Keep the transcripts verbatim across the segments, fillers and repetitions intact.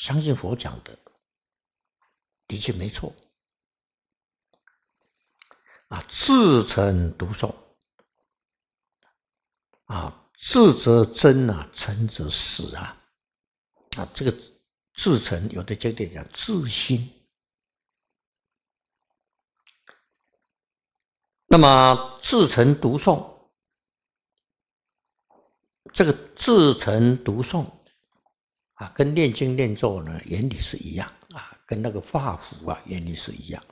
相信佛讲的，的确没错。啊，至诚读诵，啊，至则真啊，诚则实啊，啊，这个至诚，有的经典讲至心。那么至诚读诵，这个至诚读诵啊，跟念经念咒呢原理是一样啊，跟那个画符啊原理是一样。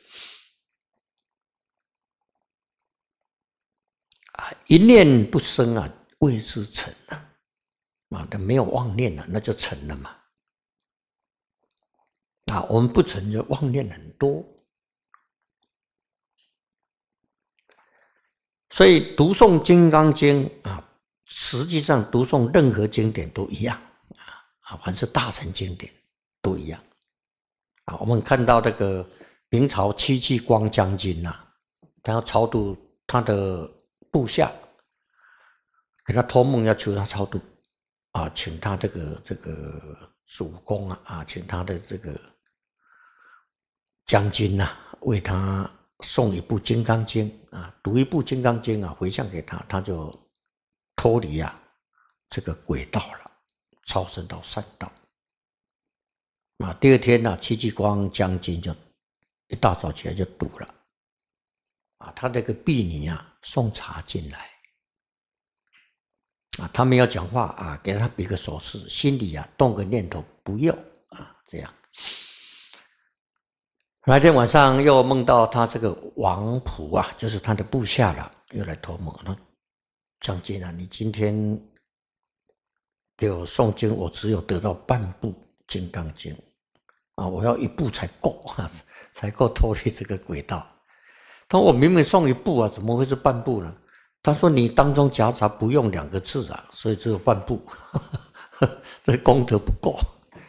啊，一念不生啊，谓之诚啊，啊，那没有妄念了，那就诚了嘛。啊，我们不诚就妄念很多，所以读诵《金刚经》啊，实际上读诵任何经典都一样啊，凡是大乘经典都一样啊。我们看到这个明朝戚继光将军呐、啊，他要超度他的部下，给他托梦要求他超度啊，请他这个这个主公啊啊，请他的这个将军呐、啊，为他送一部《金刚经》啊，读一部《金刚经》啊，回向给他，他就脱离啊这个轨道了，超生到善道。啊，第二天呢、啊，戚继光将军就一大早起来就读了。啊，他那个婢女啊送茶进来，啊，他没有讲话啊，给他比个手势，心里啊动个念头，不用啊，这样。那天晚上又梦到他这个王仆啊，就是他的部下了，又来托梦了。将军啊，你今天给我诵经，我只有得到半部《金刚经》啊，我要一部才够啊，才够脱离这个轨道。他说我明明送一部啊，怎么会是半部呢？他说你当中夹杂不用两个字啊，所以只有半部，这功德不够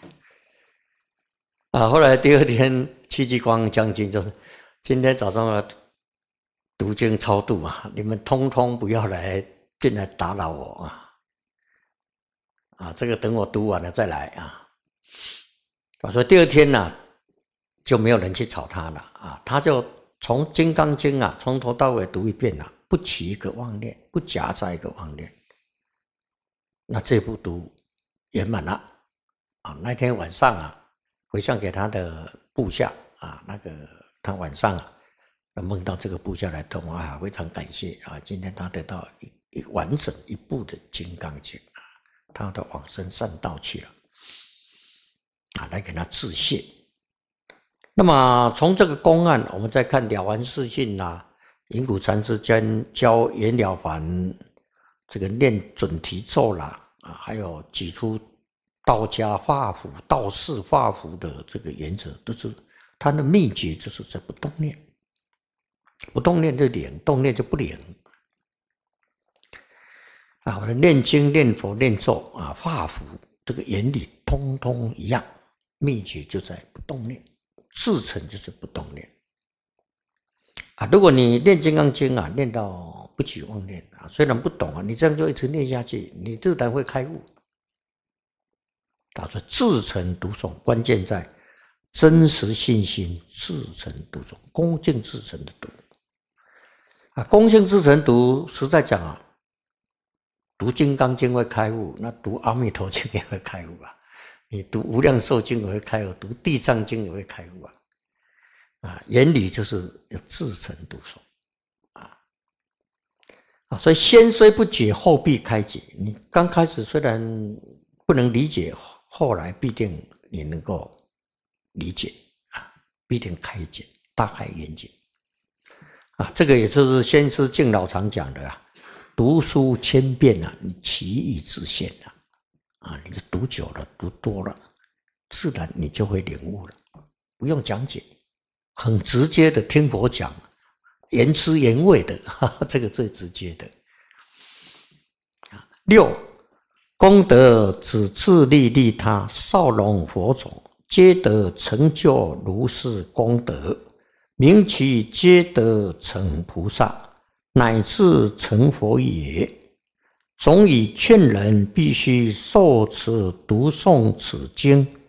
啊。后来第二天，戚继光将军就是今天早上要读经超度啊，你们通通不要来进来打扰我啊！啊，这个等我读完了再来啊。所以第二天呢、啊，就没有人去吵他了啊，他就从《金刚经》啊，从头到尾读一遍啊，不起一个妄念，不夹杂一个妄念。那这部读圆满了啊！那天晚上啊，回向给他的部下啊，那个他晚上啊，梦到这个部下来通啊，非常感谢啊，今天他得到一一完整一部的《金刚经》啊，他的往生善道去了啊，来给他致谢。那么从这个公案，我们再看了凡四训啦，隐谷禅师教袁了凡这个念准提咒啦，啊，还有举出道家画符、道士画符的这个原则，都是他的秘诀，就是在不动念，不动念就灵，动念就不灵。啊，我的念经、念佛、念咒啊，画符这个原理通通一样，秘诀就在不动念。至诚就是不动念啊！如果你念金刚经啊，念到不起妄念啊，虽然不懂啊，你这样就一直念下去，你自然会开悟。他说至诚读诵，关键在真实信心，至诚读诵，恭敬至诚的读啊，恭敬至诚读，实在讲啊，读金刚经会开悟，那读阿弥陀经也会开悟啊。你读无量寿经也会开悟，读地藏经也会开悟啊！啊，原理就是要至诚读诵啊啊！所以先虽不解，后必开解。你刚开始虽然不能理解，后来必定你能够理解啊，必定开解，大开眼界啊！这个也就是先师敬老常讲的啊，读书千遍啊，你其义自现啊。啊，你就读久了，读多了，自然你就会领悟了，不用讲解，很直接的听佛讲，原汁原味的，哈哈，这个最直接的。六，功德只自利利他，少龙佛种，皆得成就如是功德，名其皆得成菩萨，乃至成佛也。总以劝人必须受持读诵此经，